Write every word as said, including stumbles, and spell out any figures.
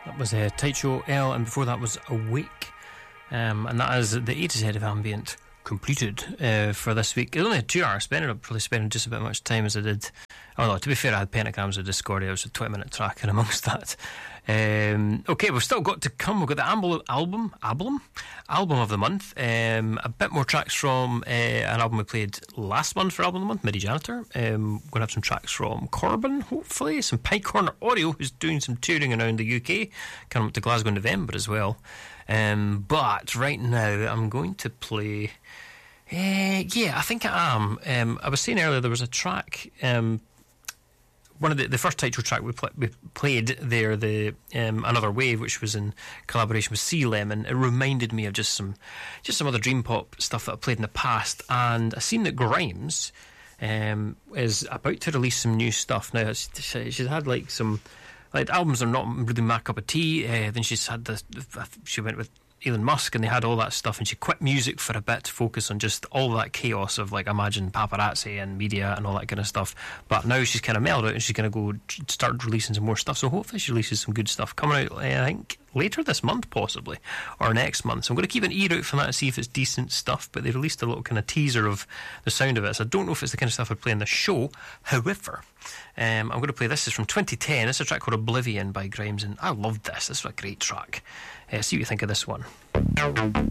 That was uh, Tight Show L, and before that was Awake. Um, and that is the A to Z of Ambient completed uh, for this week. It only had two hours spent. I probably spending just about as much time as I did. Oh no, to be fair, I had Pentagrams of Discordia. It was a twenty minute track, and amongst that. Um, okay, we've still got to come. We've got the album, album, album, album of the month. Um, a bit more tracks from uh, an album we played last month for album of the month, Midi Janitor. Um, we're going to have some tracks from Corbin, hopefully. Some Pie Corner Audio, who's doing some touring around the U K, coming up to Glasgow in November as well. Um, but right now, I'm going to play. Uh, yeah, I think I am. Um, I was saying earlier there was a track. Um, One of the, the first title track we, pl- we played there, the um, Another Wave, which was in collaboration with Sea Lemon. It reminded me of just some, just some other dream pop stuff that I played in the past. And I seen that Grimes um, is about to release some new stuff now. She's had like some, like albums are not really my cup of tea. Uh, then she's had the, she went with Elon Musk, and they had all that stuff, and she quit music for a bit to focus on just all that chaos of, like, imagine paparazzi and media and all that kind of stuff. But now she's kind of mellowed out, and she's going to go start releasing some more stuff. So hopefully she releases some good stuff coming out, uh, I think later this month possibly, or next month. So I'm going to keep an ear out for that and see if it's decent stuff. But they released a little kind of teaser of the sound of it, so I don't know if it's the kind of stuff I'd play in the show. However, um, I'm going to play this. Is from twenty ten. It's a track called Oblivion by Grimes, and I loved this. This is a great track. Uh, see what you think of this one.